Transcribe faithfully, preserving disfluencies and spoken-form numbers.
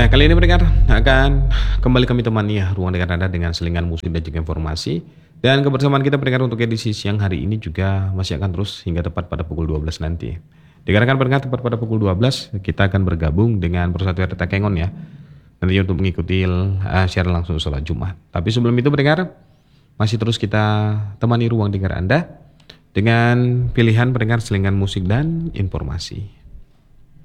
Nah, kali ini pendengar akan kembali kami temani ya ruang dengar Anda dengan selingan musik dan juga informasi. Dan kebersamaan kita pendengar untuk edisi siang hari ini juga masih akan terus hingga tepat pada pukul dua belas nanti. Dikarenakan pendengar tepat pada pukul dua belas kita akan bergabung dengan Persatuan R T Kengon ya. Nantinya untuk mengikuti uh, siaran langsung sholat Jumat. Tapi sebelum itu pendengar masih terus kita temani ruang dengar Anda dengan pilihan pendengar selingan musik dan informasi.